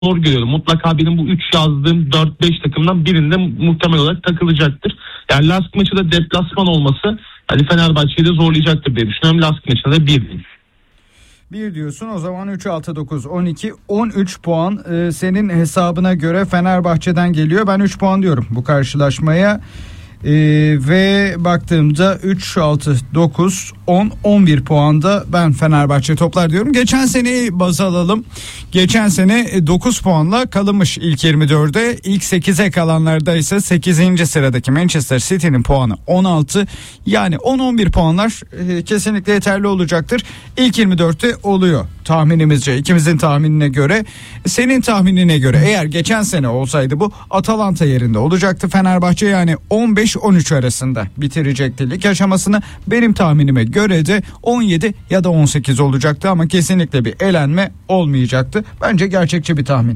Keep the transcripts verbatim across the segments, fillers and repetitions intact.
zor görüyorum. Mutlaka benim bu üç yazdığım dört beş takımdan birinde muhtemel olarak takılacaktır. Yani Lask maçı da deplasman olması hani Fenerbahçe'yi de zorlayacaktır diye düşünüyorum. Lask maçında da bir. bir diyorsun, o zaman üç, altı, dokuz, on iki, on üç puan e, senin hesabına göre Fenerbahçe'den geliyor. Ben üç puan diyorum bu karşılaşmaya. Ee, ve baktığımda üç, altı, dokuz, on, on bir puanda ben Fenerbahçe toplar diyorum. Geçen seneyi baz alalım. Geçen sene dokuz puanla kalınmış ilk yirmi dörde. İlk sekize kalanlarda ise sekizinci sıradaki Manchester City'nin puanı on altı. Yani on on bir puanlar e, kesinlikle yeterli olacaktır. İlk yirmi dörtte oluyor tahminimizce, ikimizin tahminine göre. Senin tahminine göre eğer geçen sene olsaydı bu Atalanta yerinde olacaktı Fenerbahçe, yani on beş on üç arasında bitirecekti lig aşamasını. Benim tahminime göre de on yedi ya da on sekiz olacaktı ama kesinlikle bir elenme olmayacaktı. Bence gerçekçi bir tahmin.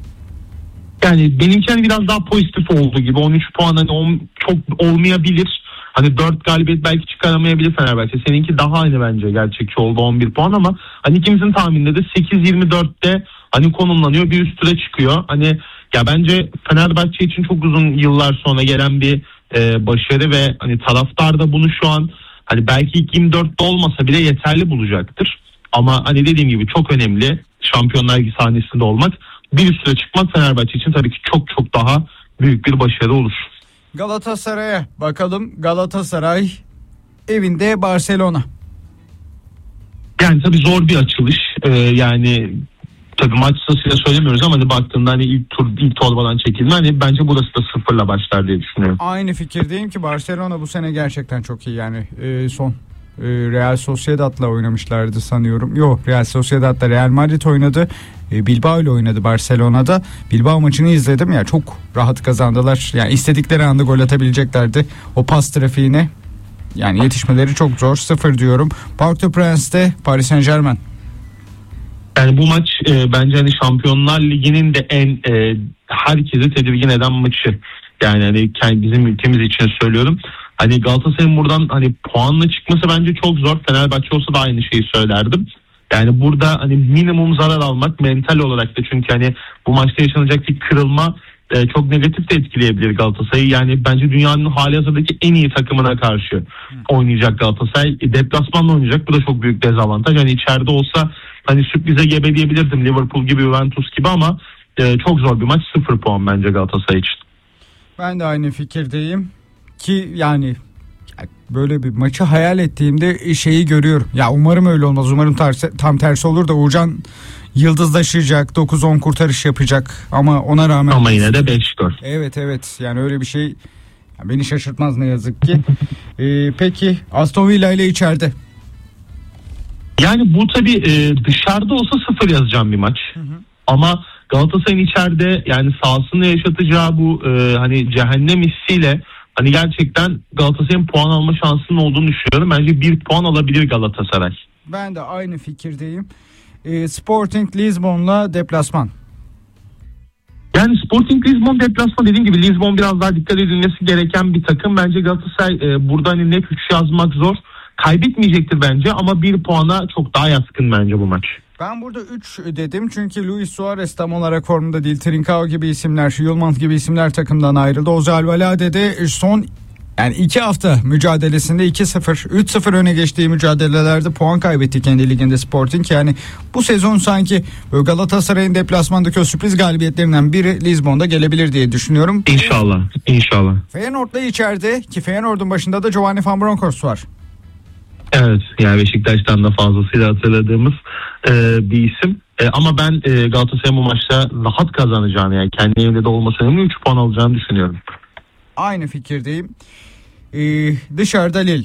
Yani benimki hani biraz daha pozitif oldu gibi. on üç puan hani on, çok olmayabilir. Hani dört galibiyet belki çıkaramayabilir Fenerbahçe. Seninki daha aynı bence gerçekçi oldu, on bir puan, ama hani ikimizin tahmininde de sekiz yirmi dörtte hani konumlanıyor, bir üst tura çıkıyor. Hani ya bence Fenerbahçe için çok uzun yıllar sonra gelen bir e, başarı ve hani taraftar da bunu şu an hani belki ilk yirmi dörtte olmasa bile yeterli bulacaktır. Ama hani dediğim gibi çok önemli Şampiyonlar Ligi sahnesinde olmak. Bir üst tura çıkmak Fenerbahçe için tabii ki çok çok daha büyük bir başarı olur. Galatasaray'a bakalım. Galatasaray evinde Barcelona. Yani tabii zor bir açılış. Ee, yani tabii maç sırasıyla söylemiyoruz ama hani baktığında hani ilk tur ilk torbadan çekilme, hani bence burası da sıfırla başlar diye düşünüyorum. Aynı fikirdeyim ki Barcelona bu sene gerçekten çok iyi, yani e, son e, Real Sociedad'la oynamışlardı sanıyorum. Yok, Real Sociedad'la Real Madrid oynadı. E, Bilbao ile oynadı Barcelona'da. Bilbao maçını izledim ya, çok rahat kazandılar. Yani istedikleri anda gol atabileceklerdi. O pas trafiğine yani yetişmeleri çok zor. Sıfır diyorum. Parc des Prince'te Paris Saint-Germain. Yani bu maç e, bence hani Şampiyonlar Ligi'nin de en e, herkesi tedirgin eden maçı. Yani hani kendi bizim ülkemiz için söylüyorum. Hani Galatasaray'ın buradan hani puanla çıkması bence çok zor. Fenerbahçe olsa da aynı şeyi söylerdim. Yani burada hani minimum zarar almak mental olarak da, çünkü hani bu maçta yaşanacak bir kırılma e, çok negatif de etkileyebilir Galatasaray'ı. Yani bence dünyanın halihazırdaki en iyi takımına karşı oynayacak Galatasaray. E, deplasmanla oynayacak. Bu da çok büyük dezavantaj. Hani içeride olsa hani sürprize gebe diyebilirdim, Liverpool gibi, Juventus gibi, ama e, çok zor bir maç. Sıfır puan bence Galatasaray için. Ben de aynı fikirdeyim ki yani böyle bir maçı hayal ettiğimde şeyi görüyorum. Ya umarım öyle olmaz. Umarım tersi, tam tersi olur da Uğurcan yıldızlaşacak, dokuz on kurtarış yapacak ama ona rağmen. Ama yine de beş gol. Evet evet, yani öyle bir şey beni şaşırtmaz ne yazık ki. ee, peki Aston Villa ile içeride. Yani bu tabii e, dışarıda olsa sıfır yazacağım bir maç. Hı hı. Ama Galatasaray'ın içeride yani sahasında yaşatacağı bu e, hani cehennem hissiyle hani gerçekten Galatasaray'ın puan alma şansının olduğunu düşünüyorum. Bence bir puan alabilir Galatasaray. Ben de aynı fikirdeyim. E, Sporting Lisbon'la deplasman. Yani Sporting Lisbon deplasman, dediğim gibi Lisbon biraz daha dikkat edilmesi gereken bir takım. Bence Galatasaray e, burada hani net üç yazmak zor. Kaybetmeyecektir bence ama bir puana çok daha yatkın bence bu maç. Ben burada üç dedim çünkü Luis Suarez tam olarak formda değil. Trincao gibi isimler, Yılmaz gibi isimler takımdan ayrıldı. Ozil Alvalade de son yani iki hafta mücadelesinde iki sıfır, üç sıfır öne geçtiği mücadelelerde puan kaybetti kendi liginde Sporting. Yani bu sezon sanki Galatasaray'ın deplasmandaki o sürpriz galibiyetlerinden biri Lisbon'da gelebilir diye düşünüyorum. İnşallah, inşallah. Feyenoord'la içeride ki Feyenoord'un başında da Giovanni Van Bronckhorst var. Evet, yani Beşiktaş'tan da fazlasıyla hatırladığımız e, bir isim. E, ama ben e, Galatasaray'ın bu maçta rahat kazanacağını, yani kendi evinde de olması önemli, üç puan alacağını düşünüyorum. Aynı fikirdeyim. Ee, dışarıda Lille.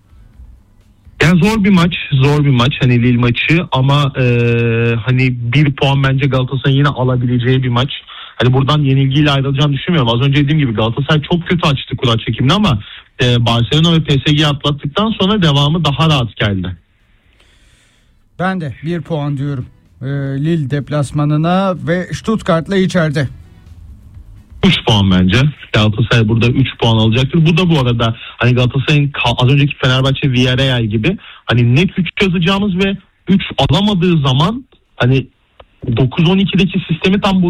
Yani zor bir maç, zor bir maç hani Lille maçı, ama e, hani bir puan bence Galatasaray'ın yine alabileceği bir maç. Hani buradan yenilgiyle ayrılacağını düşünmüyorum. Az önce dediğim gibi Galatasaray çok kötü açtı kura çekimini ama e, Barcelona ve P S G'yi atlattıktan sonra devamı daha rahat geldi. Ben de bir puan diyorum ee, Lille deplasmanına ve Stuttgart'la içeride. üç puan bence. Galatasaray burada üç puan alacaktır. Bu da bu arada hani Galatasaray'ın az önceki Fenerbahçe Villarreal gibi hani net üç yazacağımız ve üç alamadığı zaman hani dokuz on ikideki sistemi tam